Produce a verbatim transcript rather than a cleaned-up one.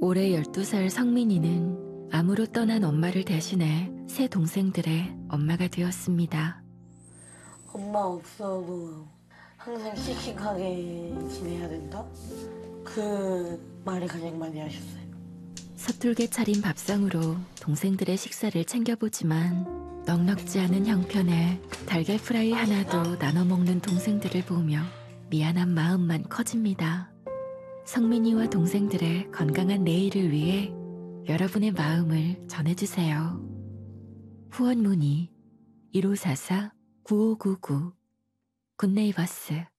올해 열두 살 성민이는 암으로 떠난 엄마를 대신해 새 동생들의 엄마가 되었습니다. 엄마 없어도 항상 씩씩하게 지내야 된다? 그 말을 가장 많이 하셨어요. 서툴게 차린 밥상으로 동생들의 식사를 챙겨보지만 넉넉지 않은 형편에 달걀 프라이 하나도 나눠 먹는 동생들을 보며 미안한 마음만 커집니다. 성민이와 동생들의 건강한 내일을 위해 여러분의 마음을 전해주세요. 후원 문의 일오사사 구오구구 굿네이버스